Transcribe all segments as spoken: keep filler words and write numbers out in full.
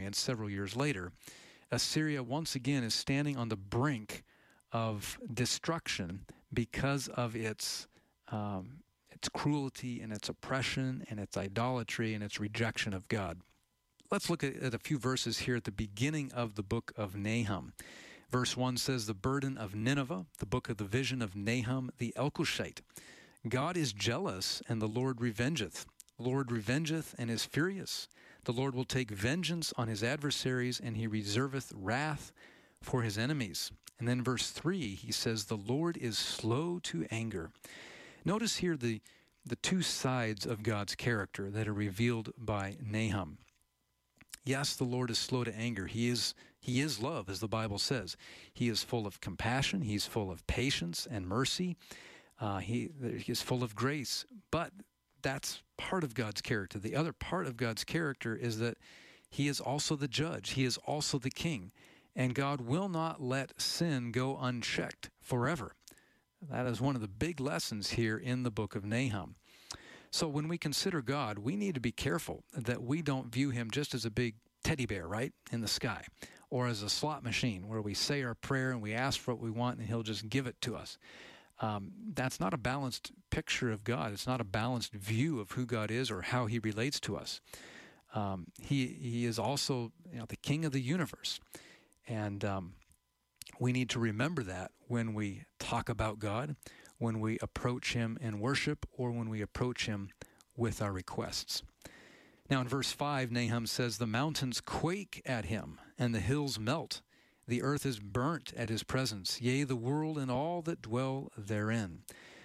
And several years later, Assyria once again is standing on the brink of destruction because of its um, its cruelty and its oppression and its idolatry and its rejection of God. Let's look at, at a few verses here at the beginning of the book of Nahum. Verse one says, the burden of Nineveh, the book of the vision of Nahum the Elkoshite. God is jealous, and the Lord revengeth. The Lord revengeth and is furious. The Lord will take vengeance on his adversaries, and he reserveth wrath for his enemies. And then verse three, he says, the Lord is slow to anger. Notice here the, the two sides of God's character that are revealed by Nahum. Yes, the Lord is slow to anger. He is he is love, as the Bible says. He is full of compassion. He's full of patience and mercy. Uh, he, he is full of grace. But that's part of God's character. The other part of God's character is that he is also the judge. He is also the king. And God will not let sin go unchecked forever. That is one of the big lessons here in the book of Nahum. So when we consider God, we need to be careful that we don't view him just as a big teddy bear, right, in the sky, or as a slot machine where we say our prayer and we ask for what we want and he'll just give it to us. Um, that's not a balanced picture of God. It's not a balanced view of who God is or how he relates to us. Um, he he is also, you know, the king of the universe. And um, we need to remember that when we talk about God, when we approach him in worship, or when we approach him with our requests. Now in verse five, Nahum says, the mountains quake at him, and the hills melt. The earth is burnt at his presence, yea, the world and all that dwell therein.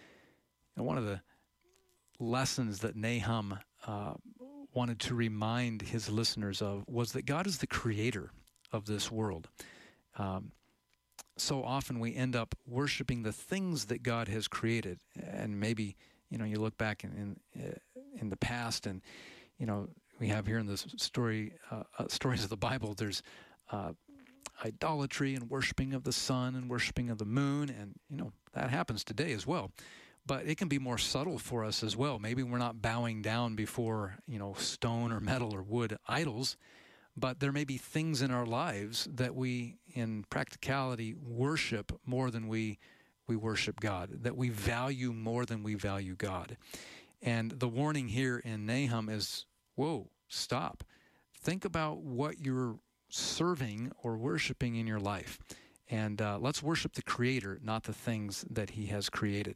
And one of the lessons that Nahum uh, wanted to remind his listeners of was that God is the creator of this world. Um, so often we end up worshiping the things that God has created, and maybe, you know, you look back in in, in the past, and you know, we have here in the story uh, uh, stories of the Bible, there's uh, idolatry and worshiping of the sun and worshiping of the moon, and you know that happens today as well. But it can be more subtle for us as well. Maybe we're not bowing down before, you know, stone or metal or wood idols, but there may be things in our lives that we, in practicality, worship more than we we worship God, that we value more than we value God. And the warning here in Nahum is, whoa, stop. Think about what you're serving or worshiping in your life. And uh, let's worship the Creator, not the things that he has created.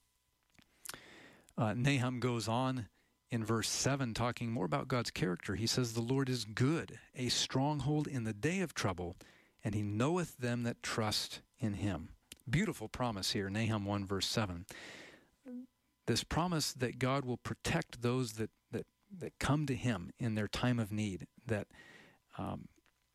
Uh, Nahum goes on in verse seven, talking more about God's character. He says, the Lord is good, a stronghold in the day of trouble, and he knoweth them that trust in him. Beautiful promise here, Nahum one, verse seven. This promise that God will protect those that, that, that come to him in their time of need, that um,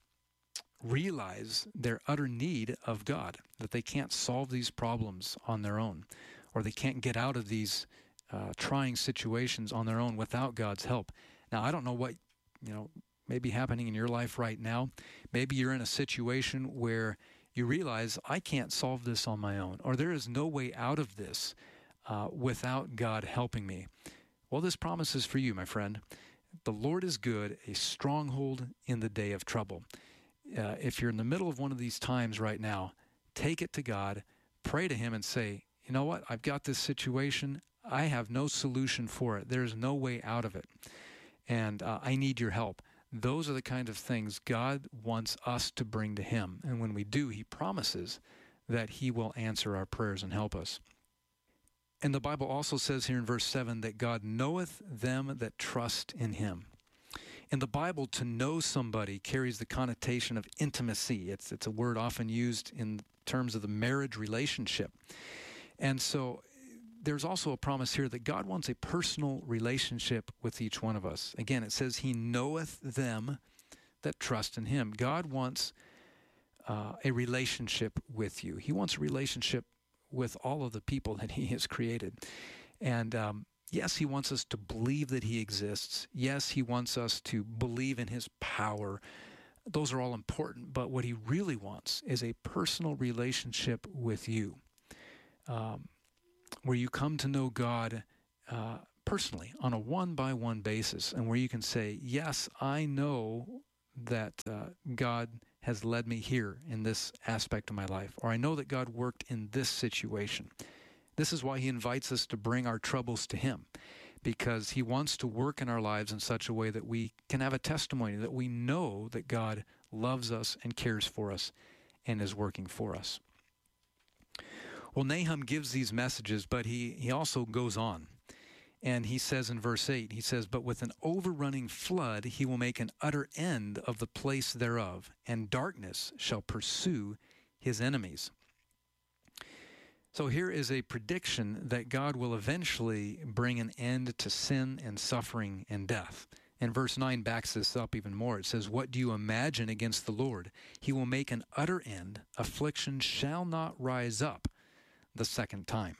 realize their utter need of God, that they can't solve these problems on their own, or they can't get out of these uh, trying situations on their own without God's help. Now, I don't know what, you know, may be happening in your life right now. Maybe you're in a situation where you realize, I can't solve this on my own, or there is no way out of this uh, without God helping me. Well, this promise is for you, my friend. The Lord is good, a stronghold in the day of trouble. Uh, if you're in the middle of one of these times right now, take it to God, pray to him and say, you know what, I've got this situation. I have no solution for it. There's no way out of it. And uh, I need your help. Those are the kind of things God wants us to bring to him. And when we do, he promises that he will answer our prayers and help us. And the Bible also says here in verse seven that God knoweth them that trust in him. In the Bible, to know somebody carries the connotation of intimacy. It's, it's a word often used in terms of the marriage relationship. And so there's also a promise here that God wants a personal relationship with each one of us. Again, it says he knoweth them that trust in him. God wants uh, a relationship with you. He wants a relationship with all of the people that he has created. And um, yes, he wants us to believe that he exists. Yes, he wants us to believe in his power. Those are all important. But what he really wants is a personal relationship with you. Um, where you come to know God uh, personally on a one-by-one basis, and where you can say, yes, I know that uh, God has led me here in this aspect of my life, or I know that God worked in this situation. This is why he invites us to bring our troubles to him, because he wants to work in our lives in such a way that we can have a testimony, that we know that God loves us and cares for us and is working for us. Well, Nahum gives these messages, but he, he also goes on. And he says in verse eight, he says, "But with an overrunning flood he will make an utter end of the place thereof, and darkness shall pursue his enemies." So here is a prediction that God will eventually bring an end to sin and suffering and death. And verse nine backs this up even more. It says, "What do you imagine against the Lord? He will make an utter end. Affliction shall not rise up the second time."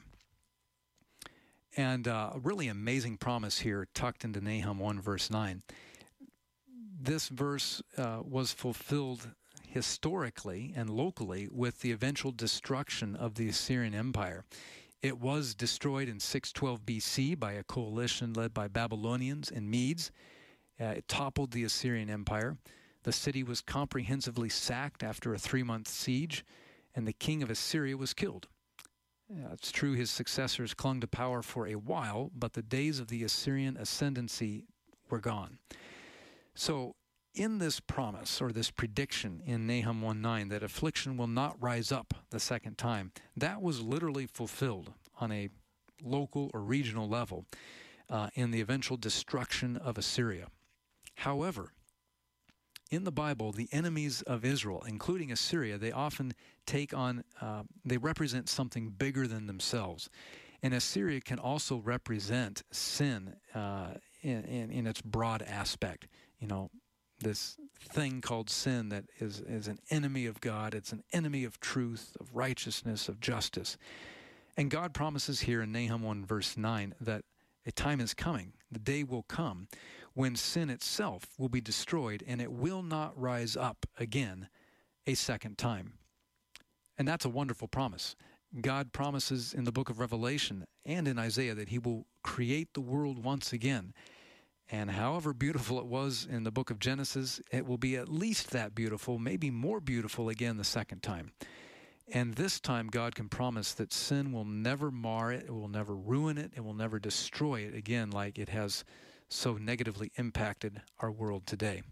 And uh, a really amazing promise here tucked into Nahum one, verse nine. This verse uh, was fulfilled historically and locally with the eventual destruction of the Assyrian Empire. It was destroyed in six twelve B C by a coalition led by Babylonians and Medes. Uh, it toppled the Assyrian Empire. The city was comprehensively sacked after a three-month siege, and the king of Assyria was killed. Yeah, it's true his successors clung to power for a while, but the days of the Assyrian ascendancy were gone. So in this promise, or this prediction in Nahum one nine, that affliction will not rise up the second time, that was literally fulfilled on a local or regional level uh, in the eventual destruction of Assyria. However, in the Bible, the enemies of Israel, including Assyria, they often take on, uh, they represent something bigger than themselves. And Assyria can also represent sin uh, in, in, in its broad aspect. You know, this thing called sin that is, is an enemy of God. It's an enemy of truth, of righteousness, of justice. And God promises here in Nahum one verse nine that a time is coming, the day will come, when sin itself will be destroyed and it will not rise up again a second time. And that's a wonderful promise. God promises in the book of Revelation and in Isaiah that he will create the world once again. And however beautiful it was in the book of Genesis, it will be at least that beautiful, maybe more beautiful again the second time. And this time God can promise that sin will never mar it, it will never ruin it, it will never destroy it again like it has so negatively impacted our world today.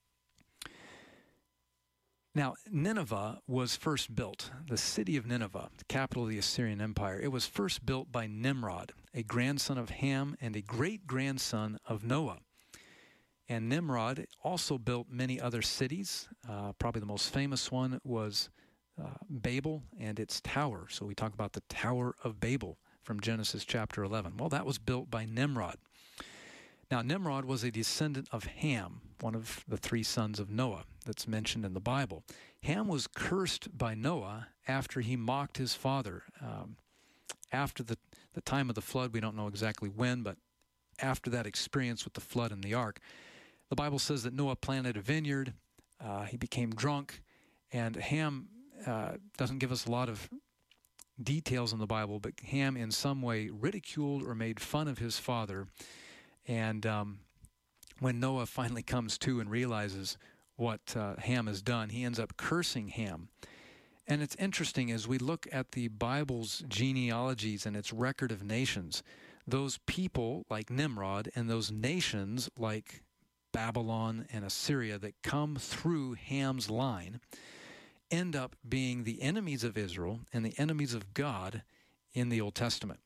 Now, Nineveh was first built, the city of Nineveh, the capital of the Assyrian Empire. It was first built by Nimrod, a grandson of Ham and a great-grandson of Noah. And Nimrod also built many other cities. Uh, probably the most famous one was uh, Babel and its tower. So we talk about the Tower of Babel from Genesis chapter eleven. Well, that was built by Nimrod. Now, Nimrod was a descendant of Ham, one of the three sons of Noah that's mentioned in the Bible. Ham was cursed by Noah after he mocked his father. Um, after the, the time of the flood, we don't know exactly when, but after that experience with the flood and the ark, the Bible says that Noah planted a vineyard, uh, he became drunk, and Ham uh, doesn't give us a lot of details in the Bible, but Ham in some way ridiculed or made fun of his father. And um, when Noah finally comes to and realizes what uh, Ham has done, he ends up cursing Ham. And it's interesting, as we look at the Bible's genealogies and its record of nations, those people like Nimrod and those nations like Babylon and Assyria that come through Ham's line end up being the enemies of Israel and the enemies of God in the Old Testament.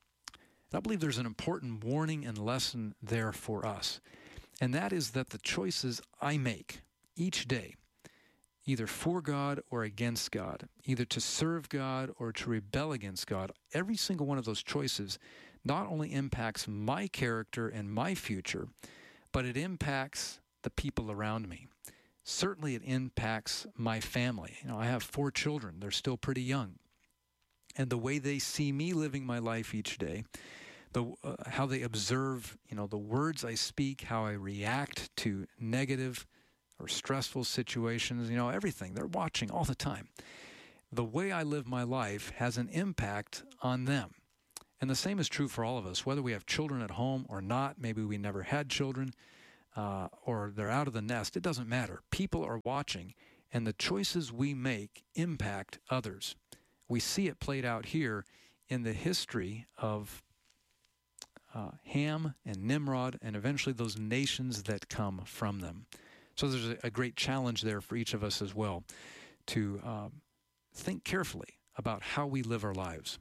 I believe there's an important warning and lesson there for us, and that is that the choices I make each day, either for God or against God, either to serve God or to rebel against God, every single one of those choices not only impacts my character and my future, but it impacts the people around me. Certainly it impacts my family. You know, I have four children. They're still pretty young. And the way they see me living my life each day, the uh, how they observe, you know, the words I speak, how I react to negative or stressful situations, you know, everything. They're watching all the time. The way I live my life has an impact on them. And the same is true for all of us, whether we have children at home or not. Maybe we never had children. uh, or they're out of the nest. It doesn't matter. People are watching, and the choices we make impact others. We see it played out here in the history of uh, Ham and Nimrod, and eventually those nations that come from them. So there's a, a great challenge there for each of us as well to um, think carefully about how we live our lives.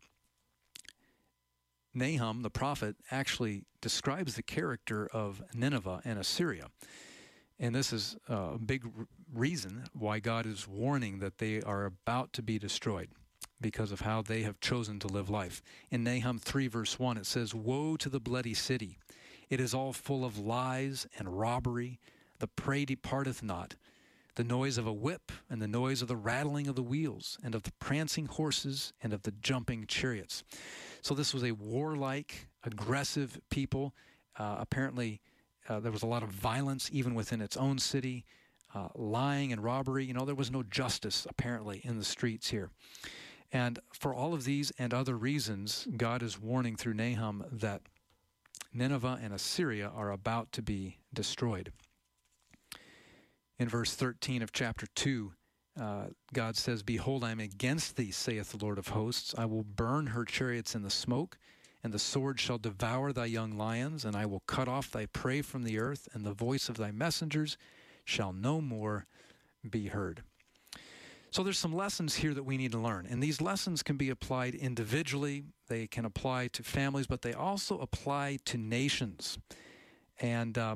Nahum, the prophet, actually describes the character of Nineveh and Assyria. And this is a big r- reason why God is warning that they are about to be destroyed because of how they have chosen to live life. In Nahum three, verse one, it says, "Woe to the bloody city! It is all full of lies and robbery. The prey departeth not. The noise of a whip and the noise of the rattling of the wheels and of the prancing horses and of the jumping chariots." So this was a warlike, aggressive people. Uh, apparently, uh, there was a lot of violence even within its own city, uh, lying and robbery. You know, there was no justice, apparently, in the streets here. And for all of these and other reasons, God is warning through Nahum that Nineveh and Assyria are about to be destroyed. In verse thirteen of chapter two, uh, God says, "Behold, I am against thee, saith the Lord of hosts. I will burn her chariots in the smoke, and the sword shall devour thy young lions, and I will cut off thy prey from the earth, and the voice of thy messengers shall no more be heard." So there's some lessons here that we need to learn, and these lessons can be applied individually. They can apply to families, but they also apply to nations. And uh,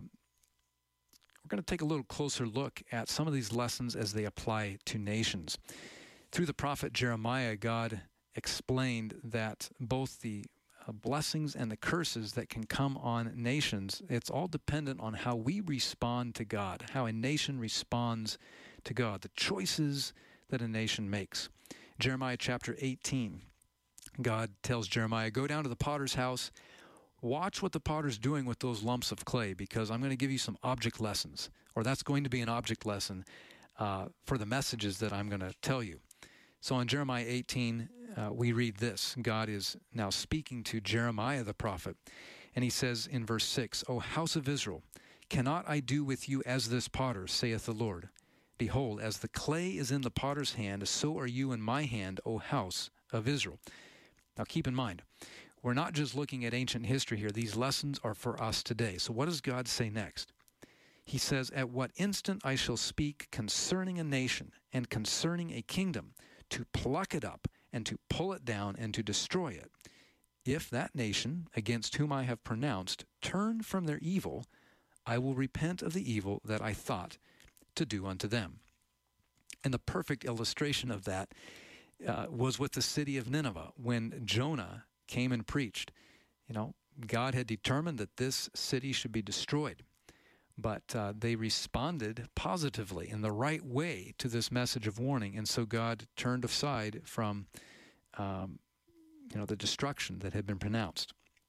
we're going to take a little closer look at some of these lessons as they apply to nations. Through the prophet Jeremiah, God explained that both the uh, blessings and the curses that can come on nations, it's all dependent on how we respond to God, how a nation responds to God, the choices that a nation makes. Jeremiah chapter eighteen, God tells Jeremiah, "Go down to the potter's house, watch what the potter's doing with those lumps of clay, because I'm going to give you some object lessons," or that's going to be an object lesson uh, for the messages that I'm going to tell you. So in Jeremiah eighteen, uh, we read this. God is now speaking to Jeremiah the prophet, and he says in verse six, "O house of Israel, cannot I do with you as this potter, saith the Lord? Behold, as the clay is in the potter's hand, so are you in my hand, O house of Israel." Now keep in mind, we're not just looking at ancient history here. These lessons are for us today. So what does God say next? He says, "At what instant I shall speak concerning a nation and concerning a kingdom, to pluck it up and to pull it down and to destroy it. If that nation, against whom I have pronounced, turn from their evil, I will repent of the evil that I thought to do unto them." And the perfect illustration of that uh, was with the city of Nineveh. When Jonah came and preached, you know, God had determined that this city should be destroyed. But uh, they responded positively in the right way to this message of warning, and so God turned aside from, um, you know, the destruction that had been pronounced.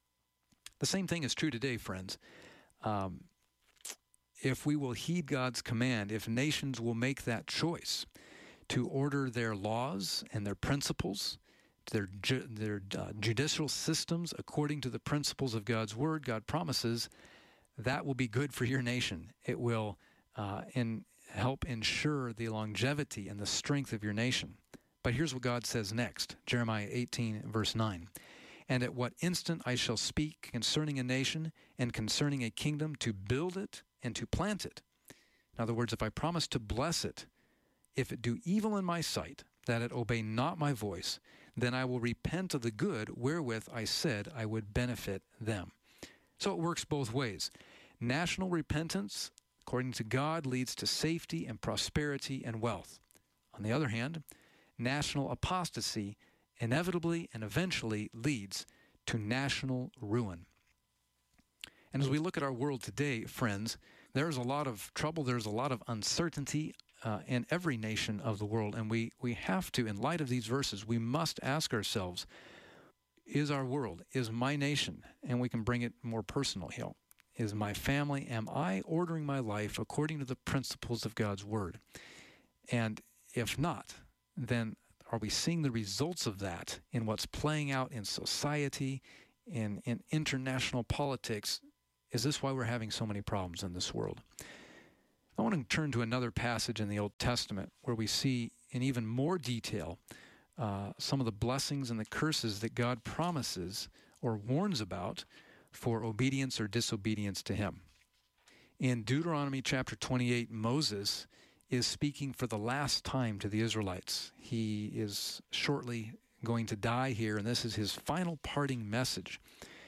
The same thing is true today, friends. Um, if we will heed God's command, if nations will make that choice to order their laws and their principles, their ju- their uh, judicial systems according to the principles of God's word, God promises that will be good for your nation. It will uh, in, help ensure the longevity and the strength of your nation. But here's what God says next, Jeremiah eighteen, verse nine. "And at what instant I shall speak concerning a nation and concerning a kingdom, to build it and to plant it." In other words, if I promise to bless it, if it do evil in my sight, that it obey not my voice, then I will repent of the good wherewith I said I would benefit them. So it works both ways. National repentance, according to God, leads to safety and prosperity and wealth. On the other hand, national apostasy inevitably and eventually leads to national ruin. And as we look at our world today, friends, there's a lot of trouble, there's a lot of uncertainty uh, in every nation of the world. And we, we have to, in light of these verses, we must ask ourselves, is our world, is my nation, and we can bring it more personal here, is my family, am I ordering my life according to the principles of God's word? And if not, then are we seeing the results of that in what's playing out in society, in, in international politics Is this why we're having so many problems in this world? I want to turn to another passage in the Old Testament where we see in even more detail uh, some of the blessings and the curses that God promises or warns about for obedience or disobedience to him. In Deuteronomy chapter twenty-eight, Moses is speaking for the last time to the Israelites. He is shortly going to die here, and this is his final parting message.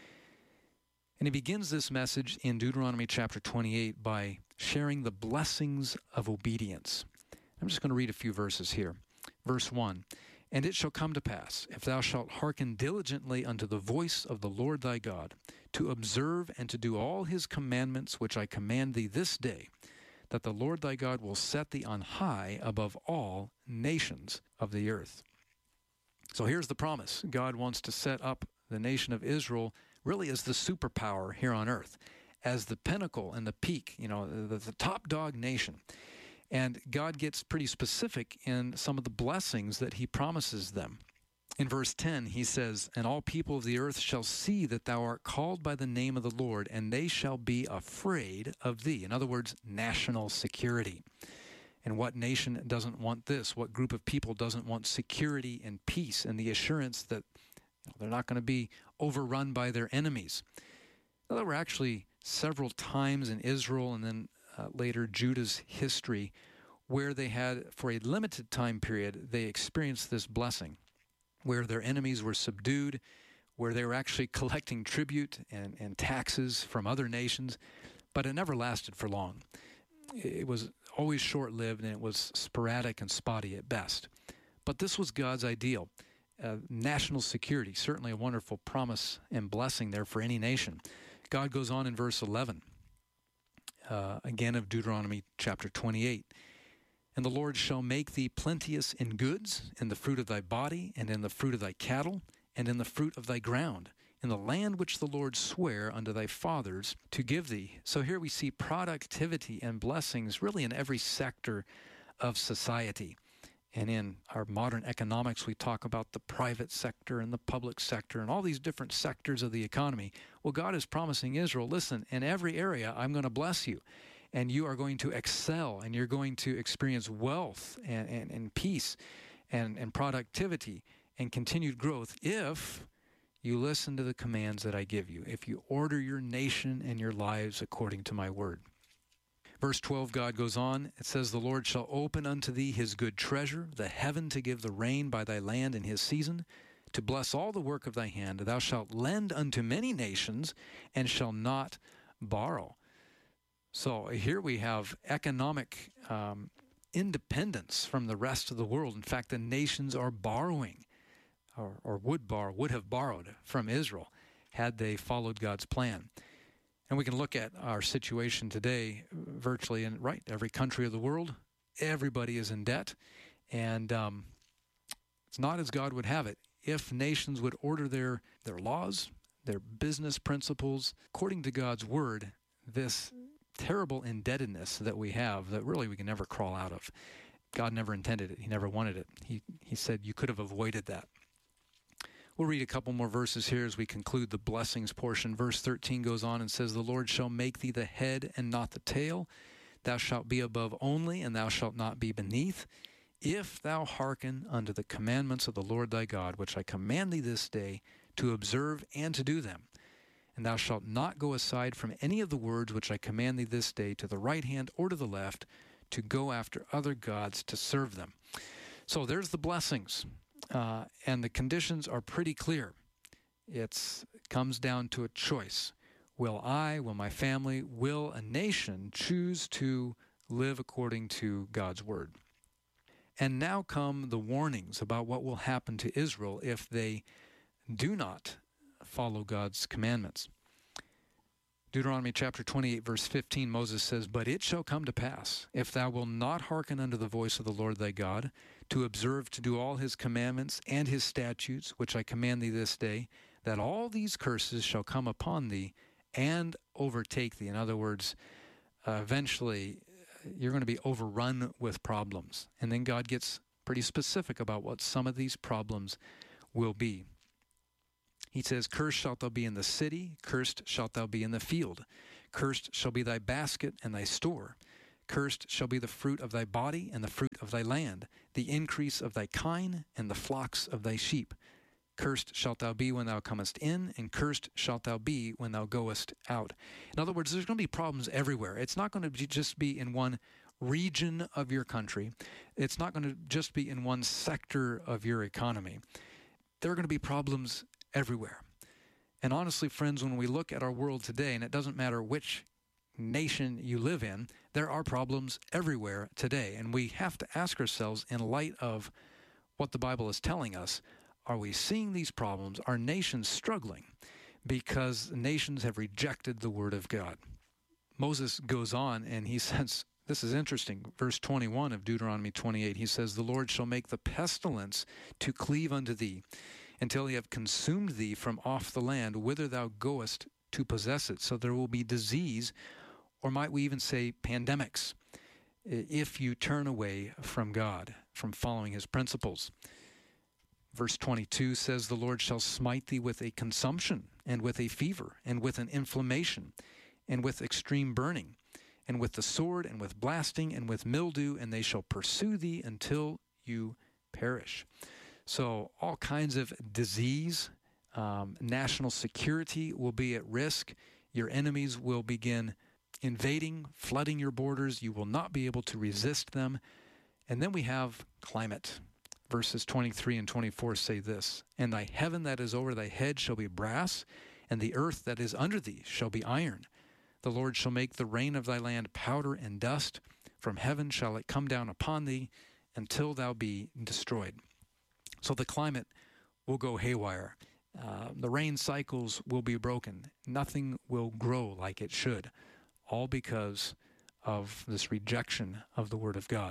And he begins this message in Deuteronomy chapter twenty-eight by sharing the blessings of obedience. I'm just going to read a few verses here. Verse one, "And it shall come to pass, if thou shalt hearken diligently unto the voice of the Lord thy God, to observe and to do all his commandments which I command thee this day, that the Lord thy God will set thee on high above all nations of the earth." So here's the promise. God wants to set up the nation of Israel really as the superpower here on earth, as the pinnacle and the peak, you know, the, the top dog nation. And God gets pretty specific in some of the blessings that he promises them. In verse ten, he says, "And all people of the earth shall see that thou art called by the name of the Lord, and they shall be afraid of thee." In other words, national security. And what nation doesn't want this? What group of people doesn't want security and peace and the assurance that you know, they're not going to be overrun by their enemies? Now, there were actually several times in Israel and then uh, later Judah's history where they had, for a limited time period, they experienced this blessing, where their enemies were subdued, where they were actually collecting tribute and, and taxes from other nations, but it never lasted for long. It was always short-lived, and it was sporadic and spotty at best. But this was God's ideal. Uh, national security, certainly a wonderful promise and blessing there for any nation. God goes on in verse eleven, uh, again of Deuteronomy chapter twenty-eight. "And the Lord shall make thee plenteous in goods, in the fruit of thy body, and in the fruit of thy cattle, and in the fruit of thy ground, in the land which the Lord sware unto thy fathers to give thee." So here we see productivity and blessings really in every sector of society. And in our modern economics, we talk about the private sector and the public sector and all these different sectors of the economy. Well, God is promising Israel, listen, in every area, I'm going to bless you. And you are going to excel, and you're going to experience wealth and, and, and peace and, and productivity and continued growth if you listen to the commands that I give you, if you order your nation and your lives according to my word. Verse twelve, God goes on. It says, "The Lord shall open unto thee his good treasure, the heaven to give the rain by thy land in his season, to bless all the work of thy hand. Thou shalt lend unto many nations, and shall not borrow." So here we have economic um, independence from the rest of the world. In fact, the nations are borrowing, or, or would borrow, would have borrowed from Israel had they followed God's plan. And we can look at our situation today virtually in right every country of the world. Everybody is in debt, and um, it's not as God would have it. If nations would order their, their laws, their business principles, according to God's word, this terrible indebtedness that we have that really we can never crawl out of. God never intended it. He never wanted it. He, he said you could have avoided that. We'll read a couple more verses here as we conclude the blessings portion. Verse thirteen goes on and says, "The Lord shall make thee the head and not the tail. Thou shalt be above only, and thou shalt not be beneath, if thou hearken unto the commandments of the Lord thy God, which I command thee this day, to observe and to do them. And thou shalt not go aside from any of the words which I command thee this day, to the right hand or to the left, to go after other gods to serve them." So there's the blessings. Uh, and the conditions are pretty clear. It's, it comes down to a choice. Will I, will my family, will a nation choose to live according to God's word? And now come the warnings about what will happen to Israel if they do not follow God's commandments. Deuteronomy chapter twenty-eight, verse fifteen, Moses says, "But it shall come to pass, if thou wilt not hearken unto the voice of the Lord thy God, to observe to do all his commandments and his statutes, which I command thee this day, that all these curses shall come upon thee and overtake thee." In other words, uh, eventually you're going to be overrun with problems. And then God gets pretty specific about what some of these problems will be. He says, "Cursed shalt thou be in the city, cursed shalt thou be in the field. Cursed shall be thy basket and thy store. Cursed shall be the fruit of thy body and the fruit of thy land, the increase of thy kine and the flocks of thy sheep. Cursed shalt thou be when thou comest in, and cursed shalt thou be when thou goest out. In other words, there's going to be problems everywhere. It's not going to be just be in one region of your country. It's not going to just be in one sector of your economy. There are going to be problems everywhere. And honestly, friends, when we look at our world today, and it doesn't matter which nation you live in, there are problems everywhere today. And we have to ask ourselves, in light of what the Bible is telling us, are we seeing these problems? Are nations struggling because nations have rejected the Word of God? Moses goes on and he says, this is interesting, verse twenty-one of Deuteronomy twenty-eight, he says, the Lord shall make the pestilence to cleave unto thee, until he have consumed thee from off the land, whither thou goest to possess it. So there will be disease, or might we even say pandemics, if you turn away from God, from following his principles. Verse twenty-two says, the Lord shall smite thee with a consumption, and with a fever, and with an inflammation, and with extreme burning, and with the sword, and with blasting, and with mildew, and they shall pursue thee until you perish. So all kinds of disease, um, national security will be at risk. Your enemies will begin invading, flooding your borders. You will not be able to resist them. And then we have climate. Verses twenty-three and twenty-four say this, and thy heaven that is over thy head shall be brass, and the earth that is under thee shall be iron. The Lord shall make the rain of thy land powder and dust. From heaven shall it come down upon thee until thou be destroyed. So the climate will go haywire. Uh, the rain cycles will be broken. Nothing will grow like it should, all because of this rejection of the Word of God.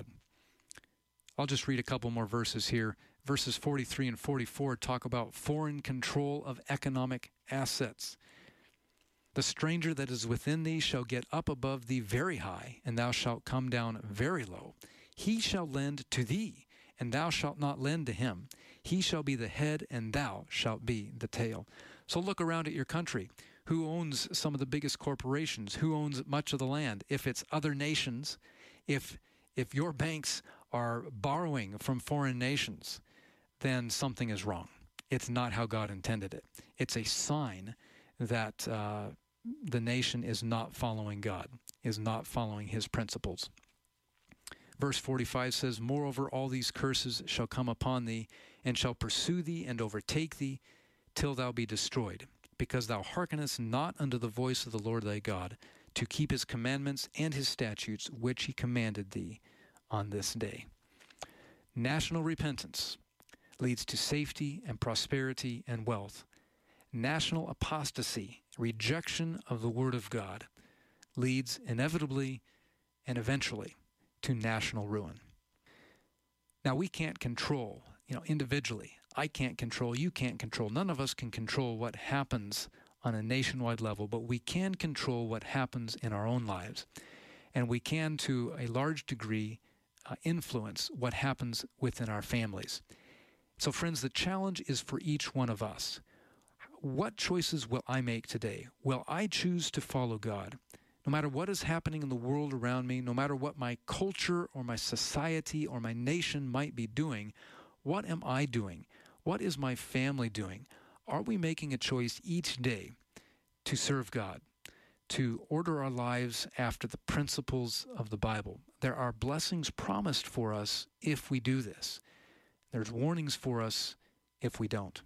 I'll just read a couple more verses here. Verses forty-three and forty-four talk about foreign control of economic assets. The stranger that is within thee shall get up above thee very high, and thou shalt come down very low. He shall lend to thee, and thou shalt not lend to him. He shall be the head, and thou shalt be the tail. So look around at your country. Who owns some of the biggest corporations? Who owns much of the land? If it's other nations, if if your banks are borrowing from foreign nations, then something is wrong. It's not how God intended it. It's a sign that uh, the nation is not following God, is not following his principles. Verse forty-five says, moreover, all these curses shall come upon thee, and shall pursue thee and overtake thee, till thou be destroyed, because thou hearkenest not unto the voice of the Lord thy God, to keep his commandments and his statutes, which he commanded thee on this day. National repentance leads to safety and prosperity and wealth. National apostasy, rejection of the Word of God, leads inevitably and eventually to national ruin. Now, we can't control, you know, individually. I can't control, you can't control. None of us can control what happens on a nationwide level, but we can control what happens in our own lives. And we can, to a large degree, uh, influence what happens within our families. So, friends, the challenge is for each one of us. What choices will I make today? Will I choose to follow God? No matter what is happening in the world around me, no matter what my culture or my society or my nation might be doing, what am I doing? What is my family doing? Are we making a choice each day to serve God, to order our lives after the principles of the Bible? There are blessings promised for us if we do this. There's warnings for us if we don't.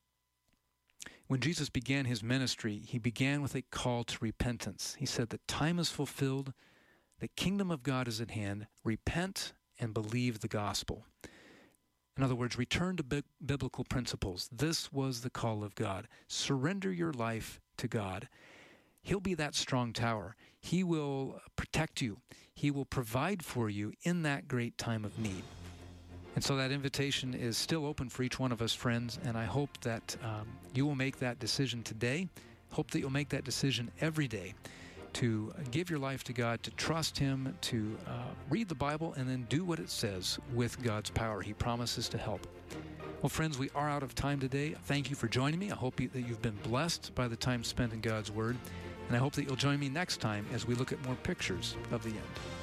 When Jesus began his ministry, he began with a call to repentance. He said, the time is fulfilled, the kingdom of God is at hand, repent and believe the gospel. In other words, return to bi- biblical principles. This was the call of God. Surrender your life to God. He'll be that strong tower. He will protect you. He will provide for you in that great time of need. And so that invitation is still open for each one of us, friends, and I hope that um, you will make that decision today. Hope that you'll make that decision every day to give your life to God, to trust him, to uh, read the Bible, and then do what it says with God's power. He promises to help. Well, friends, we are out of time today. Thank you for joining me. I hope you, that you've been blessed by the time spent in God's Word. And I hope that you'll join me next time as we look at more pictures of the end.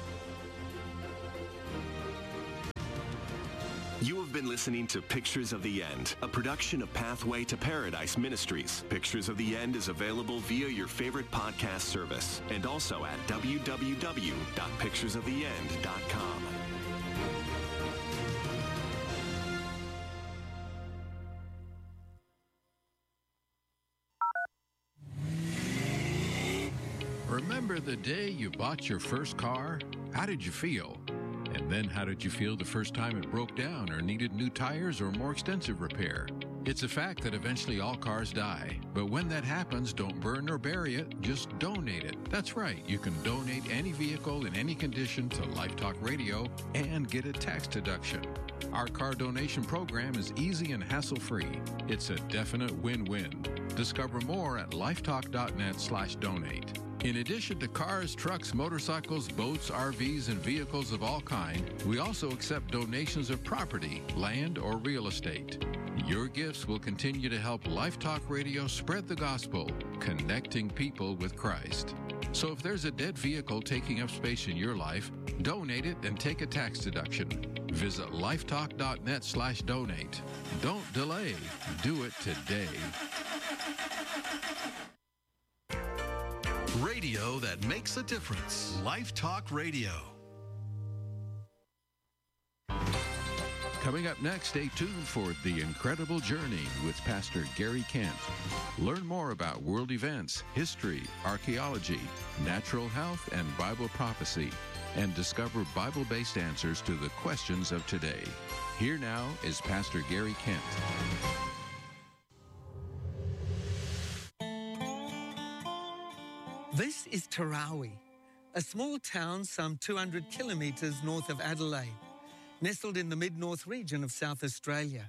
You have been listening to Pictures of the End, a production of Pathway to Paradise Ministries. Pictures of the End is available via your favorite podcast service and also at w w w dot pictures of the end dot com. Remember the day you bought your first car? How did you feel? And then how did you feel the first time it broke down or needed new tires or more extensive repair? It's a fact that eventually all cars die. But when that happens, don't burn or bury it, just donate it. That's right, you can donate any vehicle in any condition to Life Talk Radio and get a tax deduction. Our car donation program is easy and hassle-free. It's a definite win-win. Discover more at lifetalk.net slash donate. In addition to cars, trucks, motorcycles, boats, R Vs, and vehicles of all kind, we also accept donations of property, land, or real estate. Your gifts will continue to help Life Talk Radio spread the gospel, connecting people with Christ. So if there's a dead vehicle taking up space in your life, donate it and take a tax deduction. Visit lifetalk.net slash donate. Don't delay. Do it today. Radio that makes a difference. Life Talk Radio. Coming up next, stay tuned for The Incredible Journey with Pastor Gary Kent. Learn more about world events, history, archaeology, natural health, and Bible prophecy, and discover Bible-based answers to the questions of today. Here now is Pastor Gary Kent. This is Tarawi, a small town some two hundred kilometres north of Adelaide, nestled in the mid-north region of South Australia.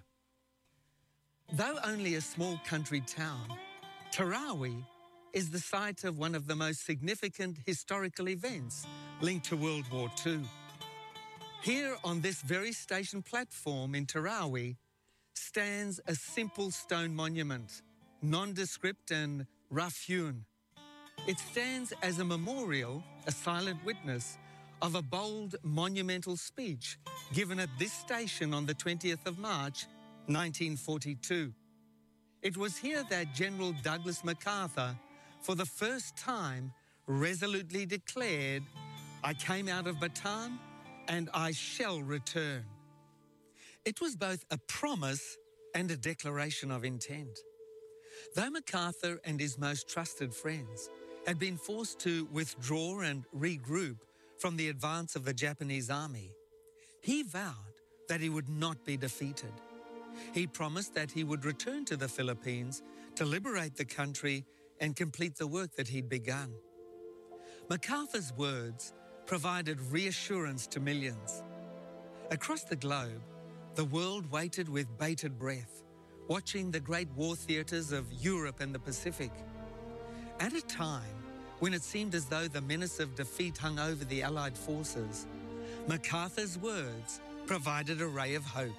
Though only a small country town, Tarawi is the site of one of the most significant historical events linked to World War Two. Here on this very station platform in Tarawi stands a simple stone monument, nondescript and rough-hewn. It stands as a memorial, a silent witness, of a bold monumental speech given at this station on the twentieth of March, nineteen forty-two. It was here that General Douglas MacArthur, for the first time, resolutely declared, "I came out of Bataan and I shall return." It was both a promise and a declaration of intent. Though MacArthur and his most trusted friends had been forced to withdraw and regroup from the advance of the Japanese army, he vowed that he would not be defeated. He promised that he would return to the Philippines to liberate the country and complete the work that he'd begun. MacArthur's words provided reassurance to millions. Across the globe, the world waited with bated breath, watching the great war theatres of Europe and the Pacific. At a time when it seemed as though the menace of defeat hung over the Allied forces, MacArthur's words provided a ray of hope.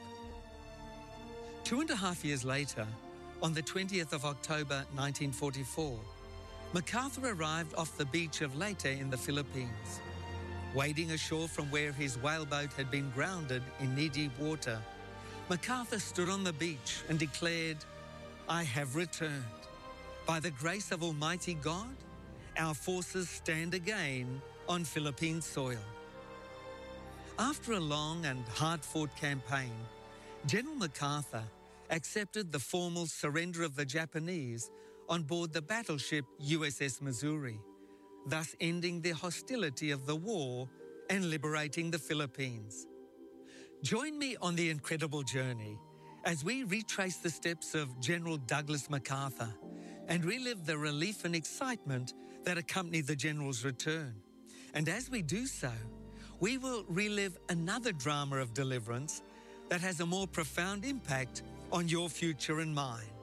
Two and a half years later, on the twentieth of October nineteen forty-four, MacArthur arrived off the beach of Leyte in the Philippines. Wading ashore from where his whaleboat had been grounded in knee-deep water, MacArthur stood on the beach and declared, "I have returned. By the grace of Almighty God, our forces stand again on Philippine soil." After a long and hard-fought campaign, General MacArthur accepted the formal surrender of the Japanese on board the battleship U S S Missouri, thus ending the hostility of the war and liberating the Philippines. Join me on the incredible journey as we retrace the steps of General Douglas MacArthur and relive the relief and excitement that accompanied the General's return. And as we do so, we will relive another drama of deliverance that has a more profound impact on your future and mine.